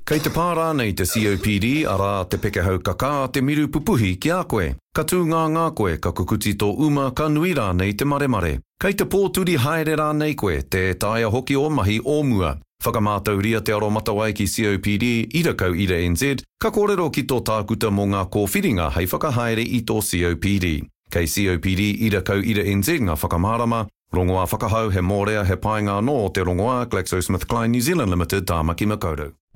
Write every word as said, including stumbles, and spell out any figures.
Kei te pārā nei te C O P D ara te pekehau kaka te miru pupuhi ki a koe. Ka tū ngā ngā koe ka kukuti tō uma ka nui rā nei te mare mare. Kei te pōturi haere rā nei koe te taia hoki o mahi o mua. Whakamātauria te aro matawai ki C O P D ira kau ira N Z, ka kōrero ki tō tākuta mō ngā kōwhiringa hei whakahaere i tō C O P D. Kei C O P D ira kau ira N Z ngā whakamārama, rongoā whakahau he mōrea he painga no te rongoā GlaxoSmithKline New Zealand Limited tāmaki makaurau.